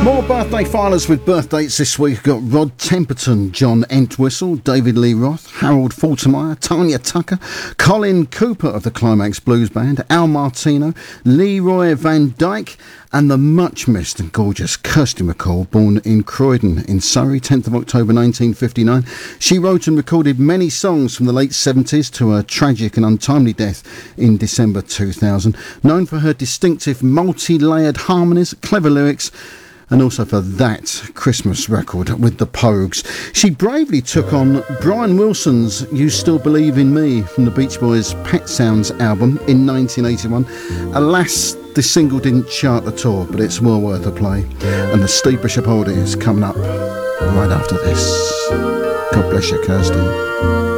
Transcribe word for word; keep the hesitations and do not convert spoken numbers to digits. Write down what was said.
More birthday filers with birthdays this week. We've got Rod Temperton, John Entwistle, David Lee Roth, Harold Faltermeyer, Tanya Tucker, Colin Cooper of the Climax Blues Band, Al Martino, Leroy Van Dyke, and the much missed and gorgeous Kirsty MacColl, born in Croydon in Surrey, tenth of October nineteen fifty-nine. She wrote and recorded many songs from the late seventies to her tragic and untimely death in December two thousand. Known for her distinctive multi-layered harmonies, clever lyrics, and also for that Christmas record with the Pogues. She bravely took on Brian Wilson's You Still Believe in Me from the Beach Boys' Pet Sounds album in nineteen eighty-one. Alas, the single didn't chart at all, but it's well worth a play. And the Steve Bishop Oldie is coming up right after this. God bless you, Kirsty.